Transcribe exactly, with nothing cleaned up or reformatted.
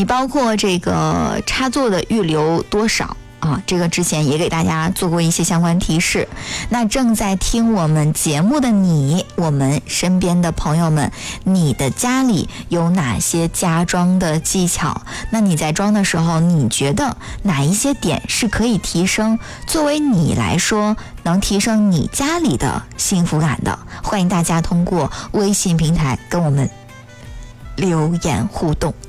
你包括这个插座的预留多少啊，这个之前也给大家做过一些相关提示。那正在听我们节目的你，我们身边的朋友们，你的家里有哪些家装的技巧？那你在装的时候，你觉得哪一些点是可以提升，作为你来说能提升你家里的幸福感的？欢迎大家通过微信平台跟我们留言互动。